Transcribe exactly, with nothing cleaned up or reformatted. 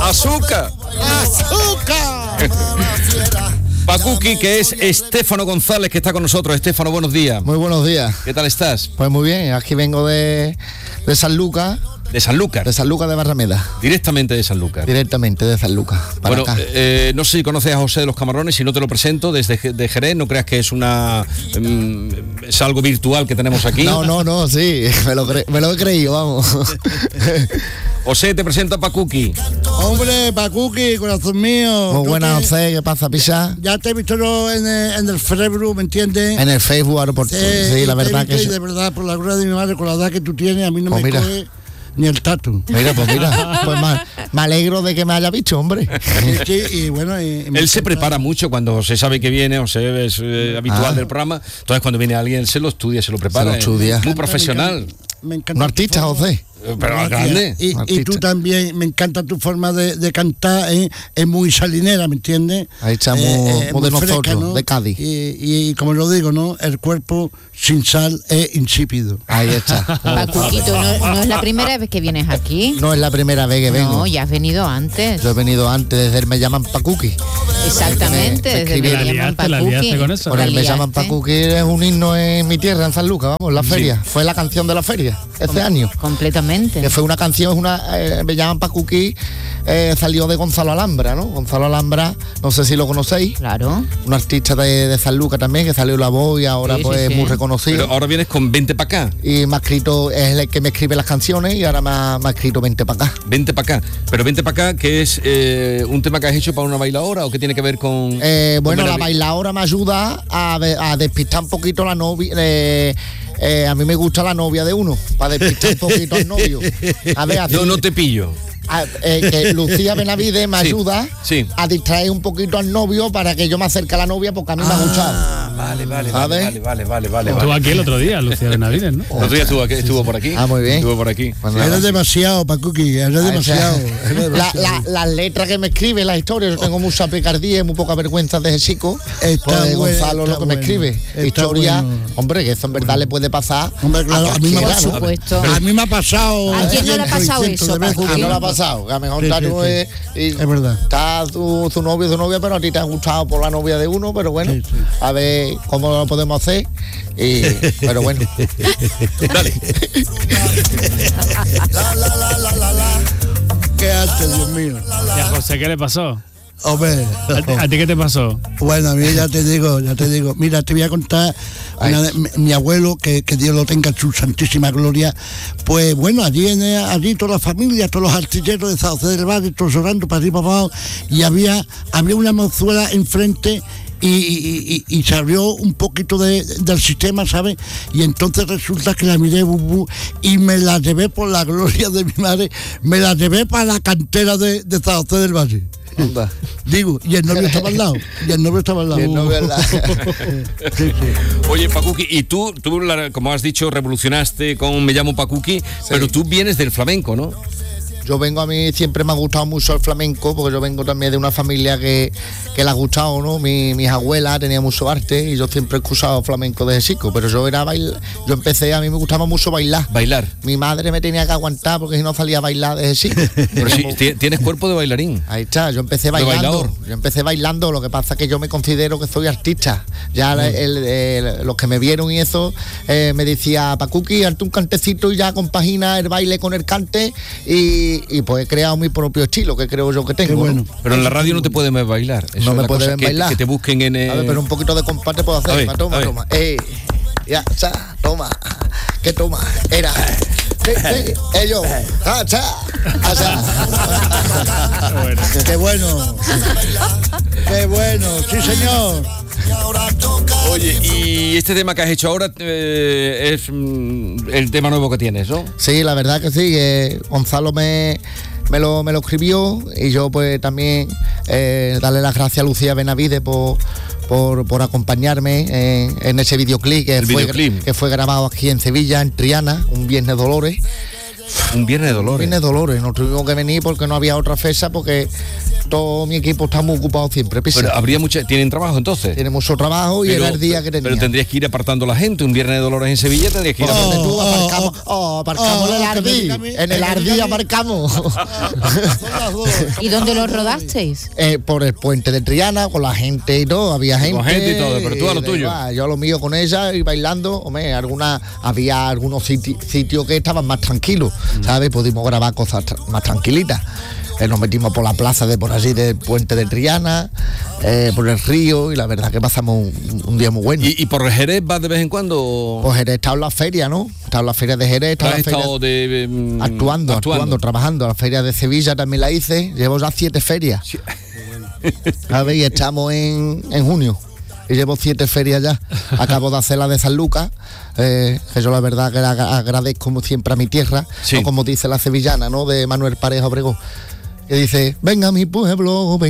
¡Azúcar! ¡Azúcar! Pacuqui, que es Estéfano González, que está con nosotros. Estéfano, buenos días. Muy buenos días. ¿Qué tal estás? Pues muy bien, aquí vengo de, de Sanlúcar. De Sanlúcar. De Sanlúcar de Barrameda. Directamente de Sanlúcar. Directamente de Sanlúcar. Para bueno, acá. Eh, no sé si conoces a José de los Camarones, si no te lo presento desde de Jerez, no creas que es una um, es algo virtual que tenemos aquí. No, no, no, sí, me lo, cre- me lo he creído, vamos. José, te presento a Pacuqui. Hombre, Pacuqui, corazón mío. Muy buenas, te, José, ¿qué pasa, Pisa? Ya te he visto yo en el, en el Facebook, ¿me entiendes? En el Facebook, ahora por Sí, sí, la verdad que sí. sí. De verdad, por la gloria de mi madre, con la edad que tú tienes, a mí no Pues me mira. coge ni el tatu. Mira, pues mira, pues ma- me alegro de que me haya visto, hombre. Sí, sí, y bueno, y- y me Él se encanta. prepara mucho cuando José sabe que viene, José es eh, habitual Ah. del programa. Entonces cuando viene alguien, se lo estudia, se lo prepara. Se lo estudia. Es muy Me encanta, profesional. me encanta, me encanta Un tu artista, forma. José. Pero Gracias. grande. Y, Un y tú artista. también, me encanta tu forma de, de cantar, ¿eh? Es muy salinera, ¿me entiendes? Ahí estamos, Eh, eh, muy de muy nosotros, de Cádiz. Y, y, y como lo digo, ¿no? El cuerpo sin sal es insípido. Ahí está. Pacuquito, no, no es la primera vez que vienes aquí. No es la primera vez que vengo. No, ya has venido antes. Yo he venido antes, desde el Me Llaman Pacuqui. Exactamente, Me- me desde escribí- que La me llaman liaste, la Pacuqui. liaste con eso. Por el La Me Llaman liaste. Pacuqui es un himno en mi tierra, en San Lucas, vamos, la feria. Fue la canción de la feria, este año. Completamente. Que fue una canción, es una, eh, Me Llaman Pacuqui, eh, salió de Gonzalo Alhambra, ¿no? Gonzalo Alhambra, no sé si lo conocéis, Claro. un artista de, de San Lucas también, que salió La Voz y ahora Sí, pues sí, sí. muy reconocido. Pero ahora vienes con vente para acá. Y me ha escrito, es el que me escribe las canciones y ahora me ha, me ha escrito vente para acá. Vente para acá. Pero vente para acá, que es eh, un tema que has hecho para una bailadora o que tiene que ver con. Eh, bueno, con la Meravi- bailadora me ayuda a, ve- a despistar un poquito la novia. eh, eh, a mí me gusta la novia de uno, para despistar un poquito al novio. A ver, así- No, no te pillo. a- eh, que Lucía Benavides me Sí, ayuda sí. a distraer un poquito al novio para que yo me acerque a la novia porque a mí me ha gustado. Ah, vale, vale, A vale, ver. vale, vale, vale, vale, Estuvo vale. aquí el otro día, Lucía Benavides, ¿no? El otro día estuvo, aquí, estuvo por aquí. Ah, muy bien. Estuvo por aquí. Bueno, Eres nada. demasiado, Pacuqui, eres Ah, demasiado. o sea, eres la- demasiado. la- las letras que me escribe, las historias, yo tengo mucha picardía y muy poca vergüenza de ese chico. Está Pues bueno, Gonzalo está lo que me bueno, escribe. está Historia, bueno. hombre, que eso en verdad le puede pasar. Hombre, claro, a mí me ha cualquiera, pasado. ¿no? Por supuesto. A mí me ha pasado. ¿A quién no le ha cientos y pasado cientos eso, de veces. Pacuqui? A mí no le ha pasado, que a lo mejor Sí, está sí, tú, sí. eh, y Es verdad. está tu, tu novio, tu novia, pero a ti te ha gustado por la novia de uno, pero bueno, Sí, sí. a ver cómo lo podemos hacer. Y, pero bueno, Dale. ¿Qué haces, Dios mío? ¿Y a José qué le pasó? Hombre. ¿A ti, a ti qué te pasó? Bueno, a mí ya te digo, ya te digo. Mira, te voy a contar una de- mi, mi abuelo, que, que Dios lo tenga en su santísima gloria. Pues bueno, allí en, allí toda la familia, todos los artilleros de San José del Valle, todos orando para arriba para abajo, y había, había una mozuela enfrente. Y, y- y- y se abrió un poquito de- del sistema, ¿sabes? Y entonces resulta que la miré bu, bu, y me la llevé por la gloria de mi madre, me la llevé para la cantera de, de San José del Valle. anda. Digo, y el novio estaba al lado, y el novio estaba al lado. Y el novio al lado. Sí, sí. Oye, Pacuqui, y tú, tú, la- como has dicho, revolucionaste con Me llamo Pacuqui, pero tú vienes del flamenco, ¿no? Yo vengo, a mí siempre me ha gustado mucho el flamenco, porque yo vengo también de una familia que, que le ha gustado, ¿no? Mi, mis abuelas tenían mucho arte y yo siempre he escuchado flamenco desde chico, pero yo era bail, yo empecé, a mí me gustaba mucho bailar. Bailar. Mi madre me tenía que aguantar porque si no salía a bailar desde chico. Pero sí, ti- tienes cuerpo de bailarín. Ahí está, yo empecé De bailando. bailador. Yo empecé bailando, lo que pasa es que yo me considero que soy artista. Ya Mm. el- el- los que me vieron y eso eh, me decía, Pacuqui, hazte un cantecito y ya compagina el baile con el cante y, y pues he creado mi propio estilo, que creo yo que tengo. Qué ¿no? bueno. Pero en la radio no te pueden ver bailar. Eso No es me la pueden cosa, ver que, bailar. Que te busquen en. eh, A ver, pero un poquito de compás te puedo hacer. A ver, toma, toma, a ver. toma. Eh, ya, cha, toma. ¿Qué toma? Era. Sí, sí, ellos. Ah, cha, ah, cha. Qué bueno. Qué bueno, sí señor. Oye, y este tema que has hecho ahora eh, es mm, el tema nuevo que tienes, ¿no? Sí, la verdad que sí. eh, Gonzalo me, me, lo, me lo escribió y yo pues también eh, darle las gracias a Lucía Benavides por, por, por acompañarme en, en ese videoclip que, El fue, videoclip. que fue grabado aquí en Sevilla, en Triana, un Viernes Dolores. Un Viernes de Dolores. Viernes Dolores, nos tuvimos que venir porque no había otra fecha, porque todo mi equipo está muy ocupado siempre. Pisa. Pero habría mucha, ¿tienen trabajo entonces? Tiene mucho trabajo y Pero- era el día que tenía. Pero tendrías que ir apartando la gente, un viernes de Dolores en Sevilla tendrías que ir ¿Por apartando. dónde tú? Oh, Aparcamos, oh, aparcamos oh, en el que me Ardí. diga a mí, En el que me Ardí diga a mí. aparcamos. ¿Y dónde lo rodasteis? Eh, por el puente de Triana, con la gente y todo, había gente. Con gente y todo, pero tú a lo da tuyo. igual, yo a lo mío con ella y bailando, hombre, alguna, había algunos siti- sitios que estaban más tranquilos, ¿sabes? Pudimos grabar cosas tra- más tranquilitas. Eh, nos metimos por la plaza de por allí del puente de Triana, eh, por el río, y la verdad que pasamos un, un día muy bueno. ¿Y, y por Jerez vas de vez en cuando? Pues Jerez está en la feria, ¿no? Está en la feria de Jerez, está en ¿Has la feria. estado de, mm, Actuando, actuando, trabajando. La feria de Sevilla también la hice. Llevo ya siete ferias. Sí. ¿Sabes? Y estamos en, en junio. Y llevo siete ferias ya. Acabo de hacer la de San Lucas. Eh, que yo la verdad que ag- agradezco como siempre a mi tierra. Sí. ¿No? Como dice la sevillana, ¿no? De Manuel Pareja Obregón. Que dice, venga a mi pueblo, venga.